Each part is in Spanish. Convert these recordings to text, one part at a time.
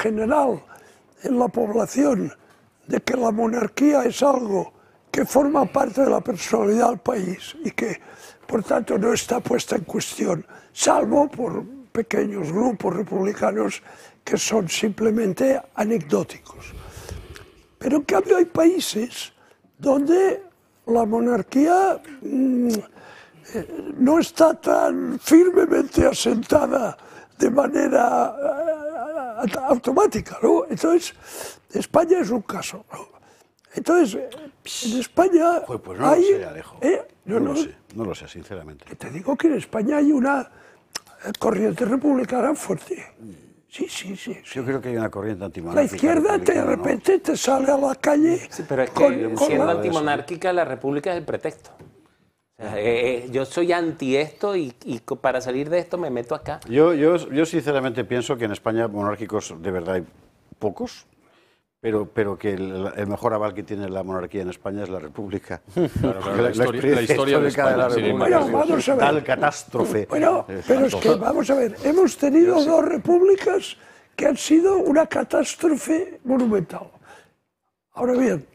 general en la población de que la monarquía es algo que forma parte de la personalidad del país y que, por tanto, no está puesta en cuestión, salvo por pequeños grupos republicanos que son simplemente anecdóticos. Pero en cambio hay países donde la monarquía no está tan firmemente asentada de manera automática, ¿no? Entonces, España es un caso, ¿no? Entonces, en España pues no hay... lo sé, Alejo. No lo sé, sinceramente. Que te digo que en España hay una corriente republicana fuerte. Sí. Yo creo que hay una corriente antimonárquica. La izquierda de repente te sale a la calle... Sí, pero es que siendo antimonárquica la república es el pretexto. O sea, yo soy anti esto y para salir de esto me meto acá. Yo sinceramente pienso que en España monárquicos de verdad hay pocos, pero que el mejor aval que tiene la monarquía en España es la república. Claro, la historia de España, bueno, vamos a ver. Tal catástrofe. Bueno, pero es que, vamos a ver, hemos tenido dos repúblicas que han sido una catástrofe monumental. Ahora bien,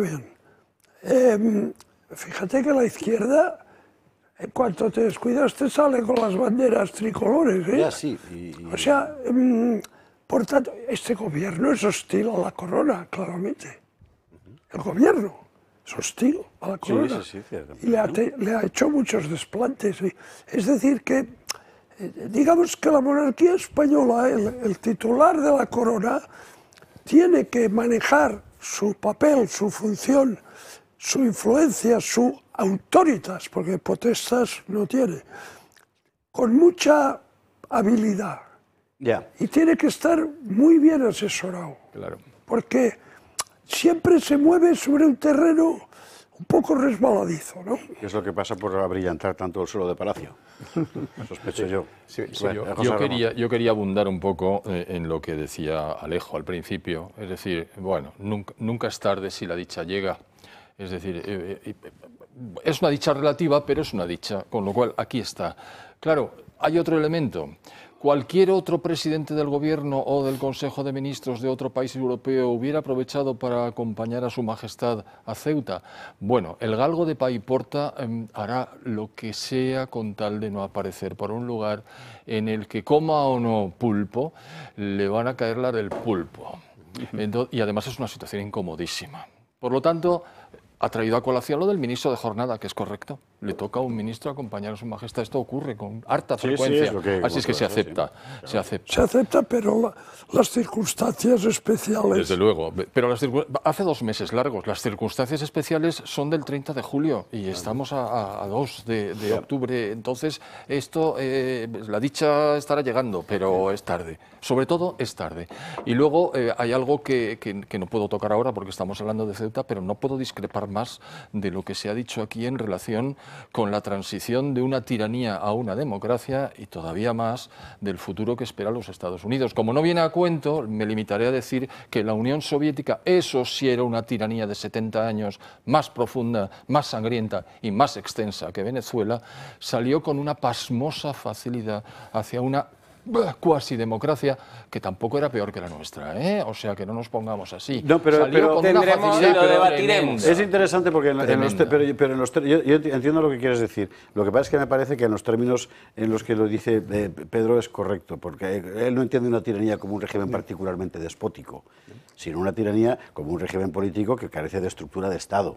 fíjate que la izquierda, en cuanto te descuidas, te sale con las banderas tricolores, ¿eh? Ya, sí. O sea, por tanto, este gobierno es hostil a la corona, claramente. El gobierno es hostil a la corona. Sí, ciertamente. Y le ha hecho muchos desplantes. Es decir, que digamos que la monarquía española, el titular de la corona, tiene que manejar su papel, su función, su influencia, su autoritas, porque potestas no tiene, con mucha habilidad. Ya. Y tiene que estar muy bien asesorado. Claro. Porque siempre se mueve sobre un terreno un poco resbaladizo, ¿no? ¿Qué es lo que pasa por abrillantar tanto el suelo de Palacio? Sospecho yo. Sí, Bueno, yo quería abundar un poco en lo que decía Alejo al principio. Es decir, bueno, nunca es tarde si la dicha llega. Es decir, es una dicha relativa, pero es una dicha, con lo cual aquí está. Claro, hay otro elemento. Cualquier otro presidente del gobierno o del Consejo de Ministros de otro país europeo hubiera aprovechado para acompañar a su majestad a Ceuta. Bueno, el galgo de Paiporta hará lo que sea con tal de no aparecer por un lugar en el que, coma o no pulpo, le van a caer la del pulpo. Y además es una situación incomodísima. Por lo tanto, ha traído a colación lo del ministro de Jornada, que es correcto. Le toca a un ministro acompañar a su majestad. Esto ocurre con harta frecuencia. Así es que se acepta. Se acepta, pero las circunstancias especiales... Desde luego. Pero hace 2 meses largos. Las circunstancias especiales son del 30 de julio y estamos a 2 de octubre. Entonces, esto, la dicha estará llegando, pero es tarde. Sobre todo, es tarde. Y luego hay algo que no puedo tocar ahora porque estamos hablando de Ceuta, pero no puedo discrepar más de lo que se ha dicho aquí en relación con la transición de una tiranía a una democracia y todavía más del futuro que espera los Estados Unidos. Como no viene a cuento, me limitaré a decir que la Unión Soviética, eso sí era una tiranía de 70 años, más profunda, más sangrienta y más extensa que Venezuela, salió con una pasmosa facilidad hacia una cuasi democracia que tampoco era peor que la nuestra, ¿eh? O sea, que no nos pongamos así. No, pero tendremos y lo debatiremos. Es interesante porque yo entiendo lo que quieres decir. Lo que pasa es que me parece que en los términos en los que lo dice Pedro es correcto, porque él no entiende una tiranía como un régimen particularmente despótico, sino una tiranía como un régimen político que carece de estructura de Estado.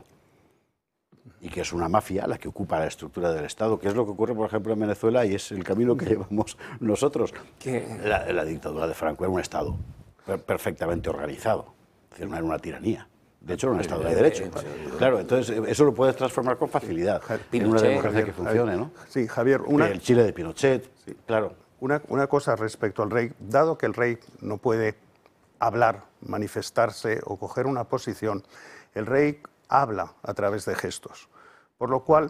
Y que es una mafia la que ocupa la estructura del Estado, que es lo que ocurre, por ejemplo, en Venezuela, y es el camino que llevamos nosotros. La dictadura de Franco era un Estado perfectamente organizado, es decir, no era una tiranía. De hecho, era un Estado de Derecho. Claro, entonces eso lo puedes transformar con facilidad en una democracia que funcione, ¿no? Sí, Javier. El Chile de Pinochet, sí, claro. Una cosa respecto al rey, dado que el rey no puede hablar, manifestarse o coger una posición, el rey habla a través de gestos, por lo cual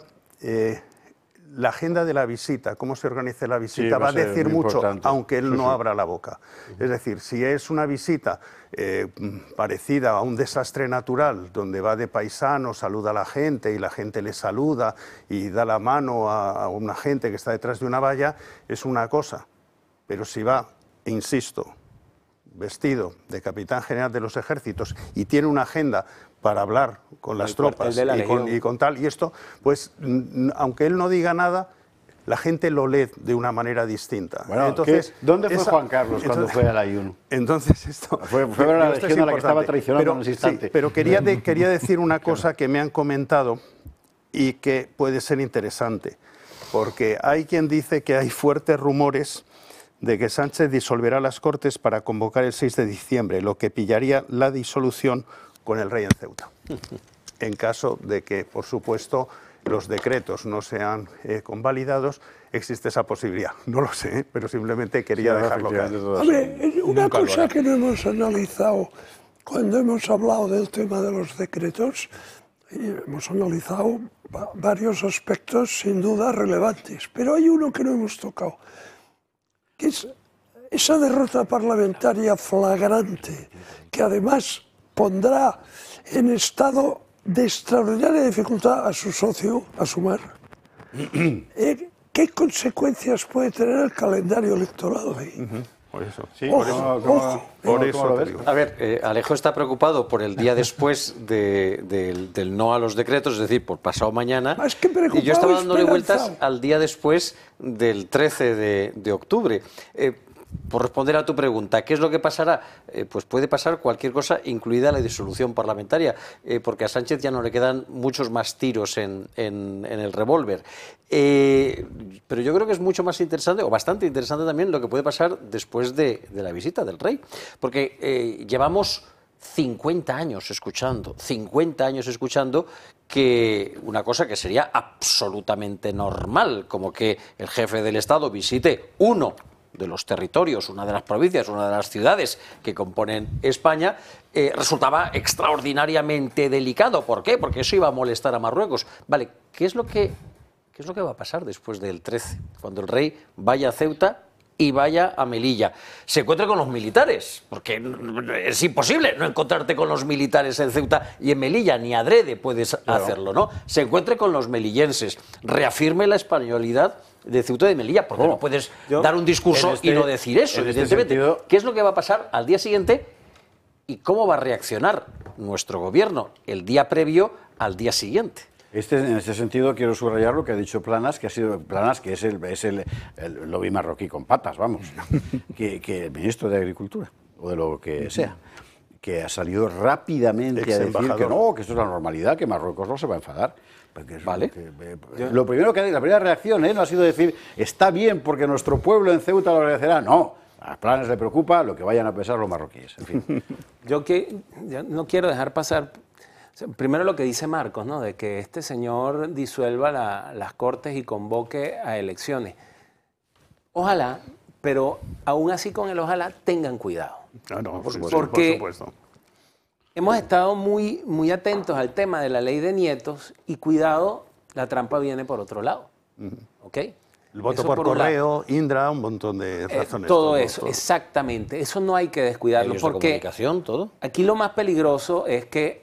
la agenda de la visita, cómo se organice la visita, va a decir mucho, aunque él no abra la boca. Es decir, si es una visita parecida a un desastre natural, donde va de paisano, saluda a la gente y la gente le saluda y da la mano a una gente que está detrás de una valla, es una cosa. Pero si va, insisto, vestido de capitán general de los ejércitos y tiene una agenda para hablar con las tropas y con tal, y esto, pues aunque él no diga nada, la gente lo lee de una manera distinta. Bueno, entonces, ¿dónde fue Juan Carlos cuando fue al ayuno? Entonces esto fue la legión a la que estaba traicionando en ese instante. Sí, pero quería decir una cosa que me han comentado y que puede ser interesante, porque hay quien dice que hay fuertes rumores de que Sánchez disolverá las Cortes para convocar el 6 de diciembre, lo que pillaría la disolución con el rey en Ceuta, en caso de que, por supuesto, los decretos no sean convalidados. Existe esa posibilidad. No lo sé, pero simplemente quería dejarlo claro. A ver, una cosa que no hemos analizado cuando hemos hablado del tema de los decretos, hemos analizado varios aspectos sin duda relevantes, pero hay uno que no hemos tocado, que es esa derrota parlamentaria flagrante, que además pondrá en estado de extraordinaria dificultad a su socio, a Sumar. ¿Qué consecuencias puede tener el calendario electoral ahí? Por eso. Sí, Ojo. Por eso te digo. A ver, Alejo está preocupado por el día después del no a los decretos, es decir, por pasado mañana. Más que preocupado, y yo estaba dándole vueltas esperanzado. al día después del 13 de octubre. Por responder a tu pregunta, ¿qué es lo que pasará? Pues puede pasar cualquier cosa, incluida la disolución parlamentaria, porque a Sánchez ya no le quedan muchos más tiros en el revólver. Pero yo creo que es mucho más interesante, o bastante interesante también, lo que puede pasar después de la visita del rey. Porque llevamos 50 años escuchando que una cosa que sería absolutamente normal, como que el jefe del Estado visite uno de los territorios, una de las provincias, una de las ciudades que componen España, resultaba extraordinariamente delicado. ¿Por qué? Porque eso iba a molestar a Marruecos. Vale, ¿qué es lo que va a pasar después del 13? Cuando el rey vaya a Ceuta y vaya a Melilla. Se encuentre con los militares, porque es imposible no encontrarte con los militares en Ceuta y en Melilla, ni adrede puedes hacerlo, ¿no? Se encuentre con los melillenses, reafirme la españolidad de Ceuta y de Melilla, porque no puedes dar un discurso y no decir eso, evidentemente. ¿Qué es lo que va a pasar al día siguiente y cómo va a reaccionar nuestro gobierno el día previo al día siguiente? En este sentido quiero subrayar lo que ha dicho Planas, que es el lobby marroquí con patas, vamos, que el ministro de Agricultura, o de lo que sea, que ha salido rápidamente a decir que no, que esto es la normalidad, que Marruecos no se va a enfadar. Vale. Lo primero que la primera reacción no ha sido decir está bien porque nuestro pueblo en Ceuta lo agradecerá. No, a Planas le preocupa lo que vayan a pensar los marroquíes. En fin. Yo no quiero dejar pasar primero lo que dice Marcos, ¿no? De que este señor disuelva las Cortes y convoque a elecciones. Ojalá, pero aún así con el ojalá tengan cuidado. No, por supuesto. Porque por supuesto. hemos estado muy, muy atentos al tema de la ley de nietos y cuidado, la trampa viene por otro lado. ¿Ok? El voto por correo, Indra, un montón de razones. Todo eso, exactamente. Eso no hay que descuidarlo. Medios de porque comunicación, todo. Aquí lo más peligroso es que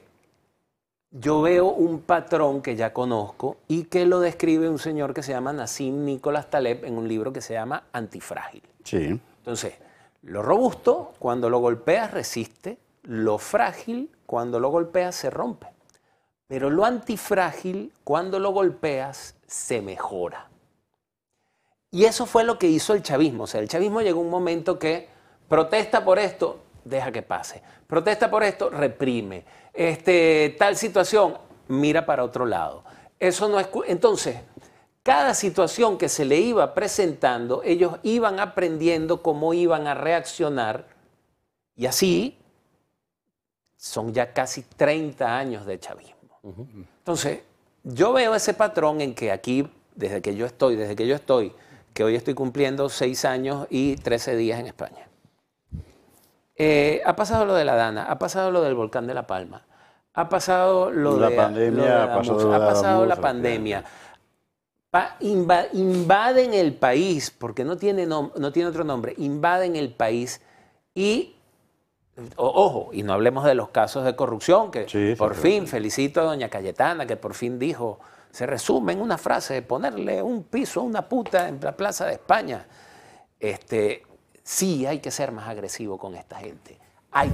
yo veo un patrón que ya conozco y que lo describe un señor que se llama Nassim Nicholas Taleb en un libro que se llama Antifrágil. Sí. Entonces, lo robusto, cuando lo golpeas, resiste. Lo frágil, cuando lo golpeas, se rompe. Pero lo antifrágil, cuando lo golpeas, se mejora. Y eso fue lo que hizo el chavismo. O sea, el chavismo llegó a un momento que protesta por esto, deja que pase. Protesta por esto, reprime. Tal situación, mira para otro lado. Eso no es... Entonces, cada situación que se le iba presentando, ellos iban aprendiendo cómo iban a reaccionar y así son ya casi 30 años de chavismo. Entonces, yo veo ese patrón en que aquí, desde que yo estoy, que hoy estoy cumpliendo 6 años y 13 días en España. Ha pasado lo de la Dana, ha pasado lo del volcán de La Palma, ha pasado lo de la pandemia. Invaden el país, porque no tiene otro nombre, invaden el país y, ojo, y no hablemos de los casos de corrupción, que por fin, felicito a doña Cayetana, que por fin dijo, se resume en una frase, ponerle un piso a una puta en la Plaza de España. Sí, hay que ser más agresivo con esta gente.